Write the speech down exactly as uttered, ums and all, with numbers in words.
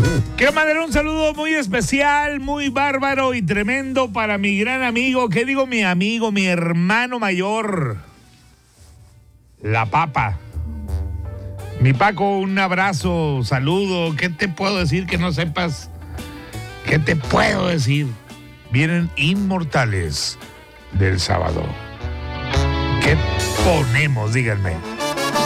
Quiero mandar un saludo muy especial, muy bárbaro y tremendo para mi gran amigo, ¿qué digo mi amigo, mi hermano mayor? La Papa. Mi Paco, un abrazo, saludo. ¿Qué te puedo decir que no sepas? ¿Qué te puedo decir? Vienen Inmortales del sábado. ¿Qué ponemos? Díganme.